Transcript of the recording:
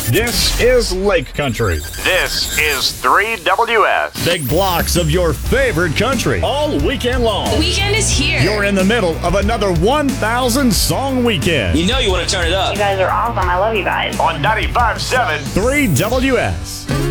This is Lake Country. This is 3WS. Big blocks of your favorite country all weekend long. The weekend is here. You're in the middle of another 1,000 song weekend. You know you want to turn it up. You guys are awesome. I love you guys. On 95.7 3WS.